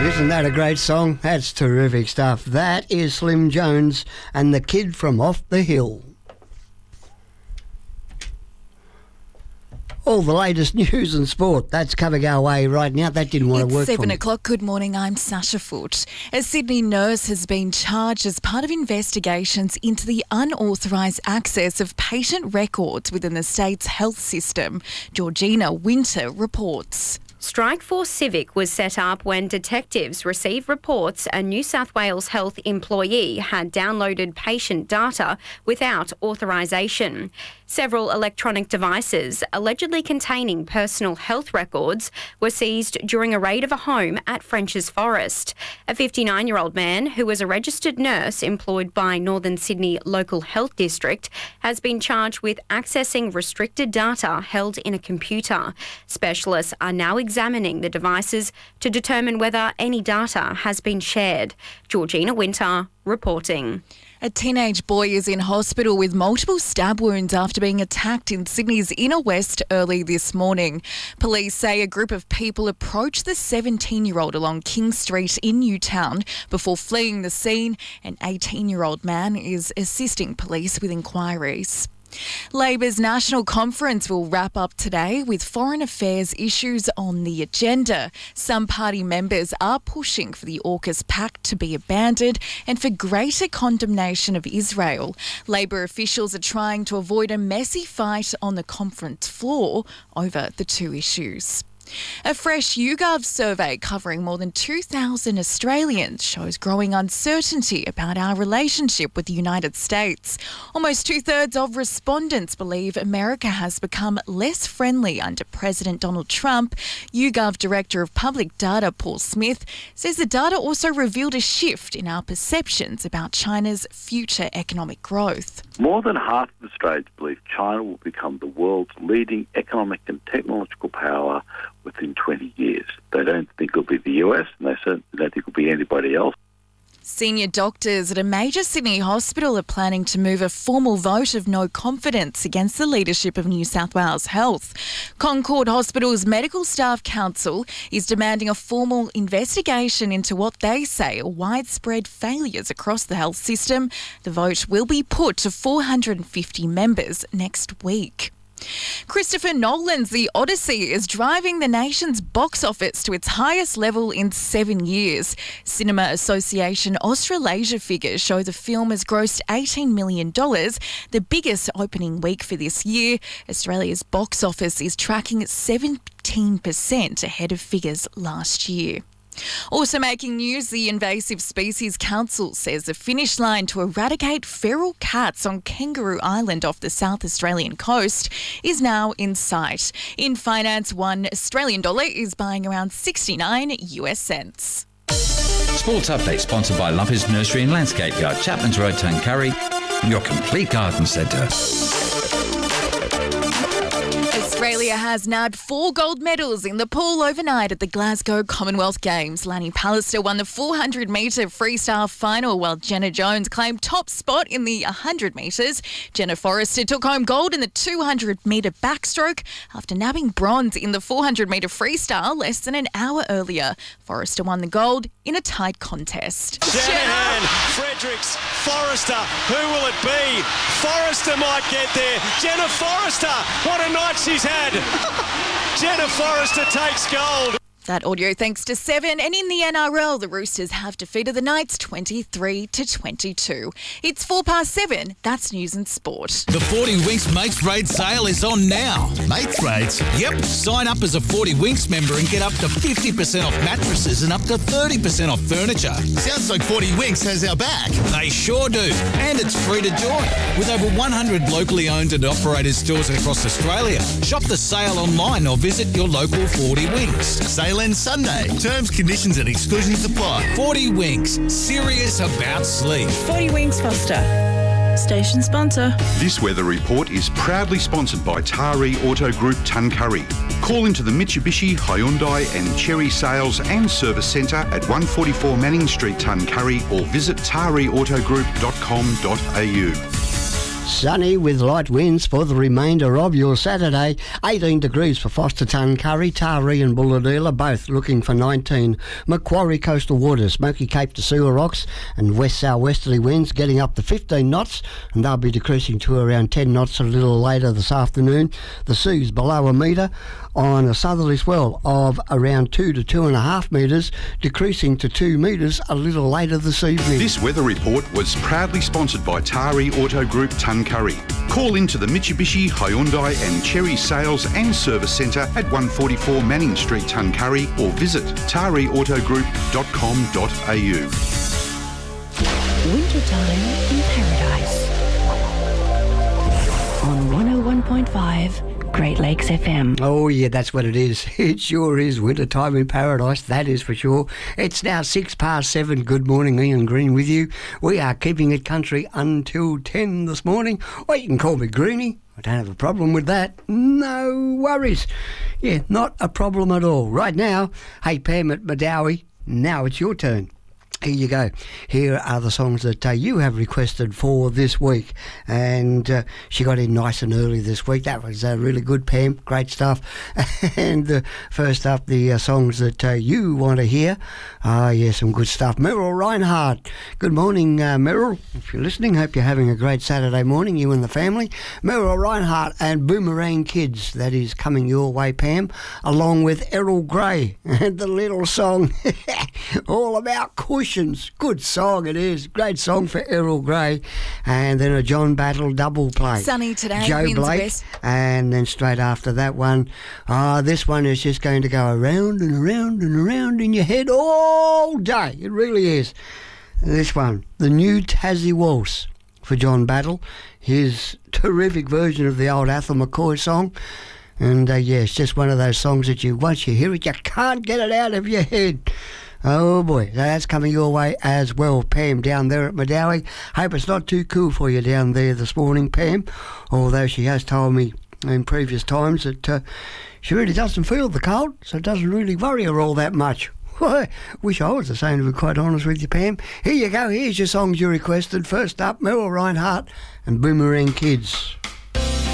Isn't that a great song? That's terrific stuff. That is Slim Jones and the Kid from Off the Hill. All the latest news and sport. That's coming our way right now. That didn't want to work for me. It's 7 o'clock. Good morning. I'm Sasha Foote. A Sydney nurse has been charged as part of investigations into the unauthorised access of patient records within the state's health system. Georgina Winter reports. Strikeforce Civic was set up when detectives received reports a New South Wales health employee had downloaded patient data without authorisation. Several electronic devices allegedly containing personal health records were seized during a raid of a home at Frenchs Forest. A 59-year-old man who was a registered nurse employed by Northern Sydney Local Health District has been charged with accessing restricted data held in a computer. Specialists are now examining the devices to determine whether any data has been shared. Georgina Winter reporting. A teenage boy is in hospital with multiple stab wounds after being attacked in Sydney's inner west early this morning. Police say a group of people approached the 17-year-old along King Street in Newtown before fleeing the scene. An 18-year-old man is assisting police with inquiries. Labor's National Conference will wrap up today with foreign affairs issues on the agenda. Some party members are pushing for the AUKUS pact to be abandoned and for greater condemnation of Israel. Labor officials are trying to avoid a messy fight on the conference floor over the two issues. A fresh YouGov survey covering more than 2,000 Australians shows growing uncertainty about our relationship with the United States. Almost two-thirds of respondents believe America has become less friendly under President Donald Trump. YouGov Director of Public Data Paul Smith says the data also revealed a shift in our perceptions about China's future economic growth. More than half of Australians believe China will become the world's leading economic and technological power within 20 years. They don't think it'll be the US, and they certainly don't think it'll be anybody else. Senior doctors at a major Sydney hospital are planning to move a formal vote of no confidence against the leadership of New South Wales Health. Concord Hospital's Medical Staff Council is demanding a formal investigation into what they say are widespread failures across the health system. The vote will be put to 450 members next week. Christopher Nolan's The Odyssey is driving the nation's box office to its highest level in 7 years. Cinema Association Australasia figures show the film has grossed $18 million, the biggest opening week for this year. Australia's box office is tracking at 17% ahead of figures last year. Also making news, the Invasive Species Council says the finish line to eradicate feral cats on Kangaroo Island off the South Australian coast is now in sight. In finance, $1 Australian is buying around 69 US cents. Sports Update sponsored by Lumpers Nursery and Landscape Yard, Chapman's Road, Tuncurry, your complete garden centre. Australia has nabbed 4 gold medals in the pool overnight at the Glasgow Commonwealth Games. Lani Pallister won the 400-metre freestyle final, while Jenna Jones claimed top spot in the 100 metres. Jenna Forrester took home gold in the 200-metre backstroke after nabbing bronze in the 400-metre freestyle less than an hour earlier. Forrester won the gold in a tight contest. Shanahan, Fredericks, Forrester, who will it be? Forrester might get there. Jenna Forrester, what a night she's had. Jenna Forrester takes gold. That audio thanks to Seven. And in the NRL, the Roosters have defeated the Knights 23-22. It's 7:04. That's news and sport. The 40 Winks Mates Raid sale is on now. Mates Raids? Yep. Sign up as a 40 Winks member and get up to 50% off mattresses and up to 30% off furniture. Sounds like 40 Winks has our back. They sure do. And it's free to join. With over 100 locally owned and operated stores across Australia. Shop the sale online or visit your local 40 Winks. Sale ends Sunday. Terms, conditions and exclusions apply. 40 Winks. Serious about sleep. 40 Winks Foster. Station sponsor. This weather report is proudly sponsored by Taree Auto Group Tuncurry. Call into the Mitsubishi, Hyundai and Chery Sales and Service Centre at 144 Manning Street, Tuncurry, or visit tareautogroup.com.au. Sunny with light winds for the remainder of your Saturday. 18 degrees for Foster, Tuncurry, Taree and Bulahdelah, both looking for 19. Macquarie coastal waters, Smoky Cape to Sewer Rocks and west-southwesterly winds getting up to 15 knots, and they'll be decreasing to around 10 knots a little later this afternoon. The sea's below a metre on a southerly swell of around 2 to 2.5 metres, decreasing to 2 metres a little later this evening. This weather report was proudly sponsored by Taree Auto Group Tuncurry. Call into the Mitsubishi, Hyundai and Cherry Sales and Service Centre at 144 Manning Street, Tuncurry, or visit tareautogroup.com.au. Wintertime in Paradise on 101.5 Great Lakes FM. Oh yeah, that's what it is. It sure is wintertime in paradise, that is for sure. It's now 7:06. Good morning, Ian Green with you. We are keeping it country until 10 this morning. Or you can call me Greenie. I don't have a problem with that. No worries. Yeah, not a problem at all. Right now, hey Pam at Madawi, now it's your turn. Here you go. Here are the songs that you have requested for this week. And she got in nice and early this week. That was really good, Pam. Great stuff. And first up, the songs that you want to hear. Yeah, some good stuff. Meryl Reinhardt. Good morning, Meryl. If you're listening, hope you're having a great Saturday morning, you and the family. Meryl Reinhardt and Boomerang Kids. That is coming your way, Pam, along with Errol Grey and the little song all about cushions. Good song it is. Great song for Errol Grey. And then a John Battle double play. Sunny today. Joe Blake. West. And then straight after that one, this one is just going to go around and around and around in your head all day. It really is. This one, the new Tassie Waltz for John Battle. His terrific version of the old Athol McCoy song. And yeah, it's just one of those songs that once you hear it, you can't get it out of your head. Oh boy, that's coming your way as well, Pam, down there at Madawi. Hope it's not too cool for you down there this morning, Pam, although she has told me in previous times that she really doesn't feel the cold, so it doesn't really worry her all that much. Well, I wish I was the same, to be quite honest with you, Pam. Here you go, here's your songs you requested. First up, Meryl Reinhardt and Boomerang Kids.